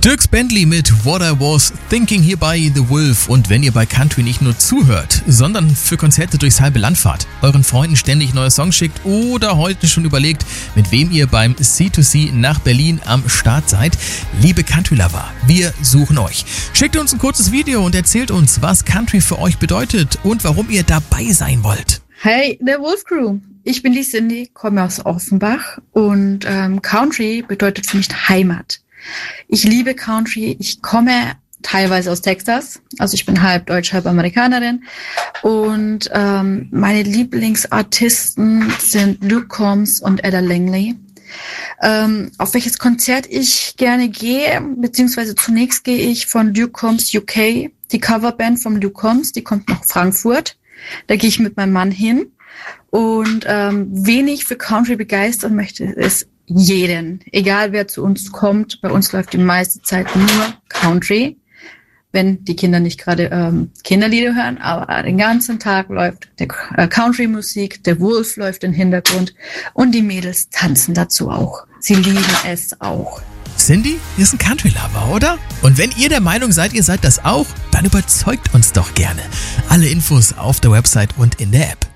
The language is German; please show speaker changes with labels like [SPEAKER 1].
[SPEAKER 1] Dierks Bentley mit What I Was Thinking hier bei The Wolf. Und wenn ihr bei Country nicht nur zuhört, sondern für Konzerte durchs halbe Land fahrt, euren Freunden ständig neue Songs schickt oder heute schon überlegt, mit wem ihr beim C2C nach Berlin am Start seid, liebe Country-Lover, wir suchen euch. Schickt uns ein kurzes Video und erzählt uns, was Country für euch bedeutet und warum ihr dabei sein wollt.
[SPEAKER 2] Hey, The Wolf Crew. Ich bin die Cindy, komme aus Offenbach und Country bedeutet für mich Heimat. Ich liebe Country. Ich komme teilweise aus Texas. Also ich bin halb Deutsch, halb Amerikanerin. Und meine Lieblingsartisten sind Luke Combs und Etta Langley. Auf welches Konzert ich gerne gehe, beziehungsweise zunächst gehe ich von Luke Combs UK, die Coverband von Luke Combs, die kommt nach Frankfurt. Da gehe ich mit meinem Mann hin. Und wen ich für Country begeistern möchte, ist jeden. Egal wer zu uns kommt, bei uns läuft die meiste Zeit nur Country. Wenn die Kinder nicht gerade Kinderlieder hören, aber den ganzen Tag läuft der Country-Musik, der Wolf läuft im Hintergrund und die Mädels tanzen dazu auch. Sie lieben es auch.
[SPEAKER 1] Cindy ist ein Country-Lover, oder? Und wenn ihr der Meinung seid, ihr seid das auch, dann überzeugt uns doch gerne. Alle Infos auf der Website und in der App.